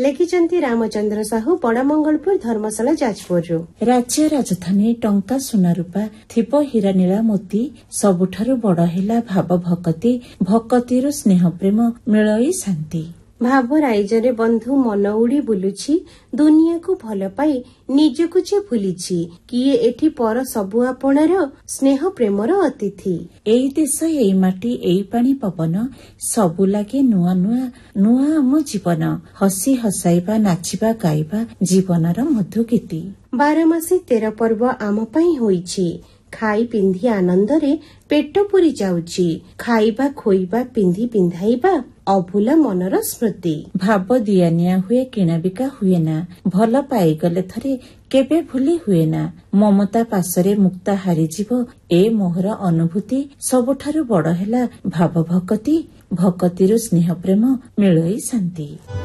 ଲେଖିଛନ୍ତି ରାମଚନ୍ଦ୍ର ସାହୁ, ବଡମଙ୍ଗଳପୁର, ଧର୍ମଶାଳା, ଯାଜପୁରରୁ। ରାଜ୍ୟ ରାଜଧାନୀ ଟଙ୍କା ସୁନା ରୂପା ଥିବ ହୀରା ନୀଳା ମୋତି, ସବୁଠାରୁ ବଡ ହେଲା ଭାବ ଭକତି, ଭକତିରୁ ସ୍ନେହ ପ୍ରେମ ମିଳଇ ଶାନ୍ତି। ଭାବ ରାଇଜରେ ବନ୍ଧୁ ମନ ଉଡ଼ି ବୁଲୁଛି, ଦୁନିଆକୁ ଭଲ ପାଇ ନିଜକୁ ଯେ ଭୁଲିଛି, କିଏ ଏଠି ପର ସବୁ ଆପଣାର, ସ୍ନେହ ପ୍ରେମର ଅତିଥି। ଏଇ ଦେଶ ଏଇ ମାଟି ଏଇ ପାଣି ପବନ, ସବୁ ଲାଗେ ନୂଆ ନୂଆ ନୂଆ ଆମ ଜୀବନ, ହସି ହସାଇବା ନାଚିବା ଗାଇବା ଜୀବନର ମଧୁଗୀତି। 12 ମାସେ 13 ପର୍ବ ଆମ ପାଇଁ ହୋଇଛି, ଖାଇ ପିନ୍ଧି ଆନନ୍ଦରେ ପେଟ ପୁରି ଯାଉଛି, ଖାଇବା ଖୋଇବା ପିନ୍ଧି ପିନ୍ଧାଇବା ଅଭୁଲା ମନର ସ୍ମୃତି। ଭାବ ଦିଆନିଆ ହୁଏ କିଣାବିକା ହୁଏ ନା, ଭଲ ପାଇଗଲେ ଥରେ କେବେ ଭୁଲି ହୁଏ ନା, ମମତା ପାଶରେ ମୁକ୍ତା ହାରିଯିବ ଏ ମୋହର ଅନୁଭୂତି, ସବୁଠାରୁ ବଡ ହେଲା ଭାବ ଭକତି, ଭକତିରୁ ସ୍ନେହ ପ୍ରେମ ମିଳଇ ଶାନ୍ତି।